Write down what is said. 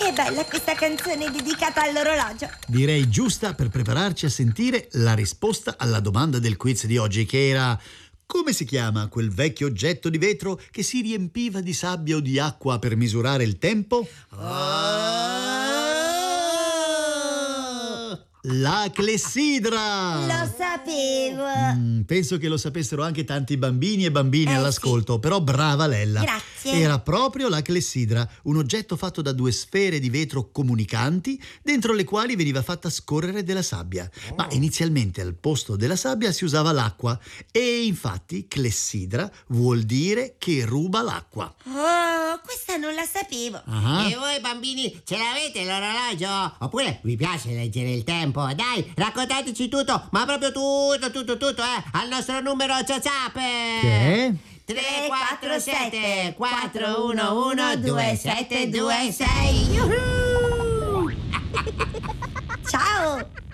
Che bella questa canzone dedicata all'orologio. Direi giusta per prepararci a sentire la risposta alla domanda del quiz di oggi, che era: come si chiama quel vecchio oggetto di vetro che si riempiva di sabbia o di acqua per misurare il tempo? La clessidra! Lo sapevo. Penso che lo sapessero anche tanti bambini e bambine all'ascolto, sì. Però brava Lella. Grazie. Era proprio la clessidra, un oggetto fatto da due sfere di vetro comunicanti, dentro le quali veniva fatta scorrere della sabbia. Ma inizialmente al posto della sabbia si usava l'acqua, e infatti clessidra vuol dire che ruba l'acqua. Oh, questa non la sapevo. Ah. E voi bambini, ce l'avete l'orologio? Oppure vi piace leggere il tempo? Dai, raccontateci tutto, ma proprio tutto, al nostro numero WhatsApp. Che è? 347 411 2726. Ciao.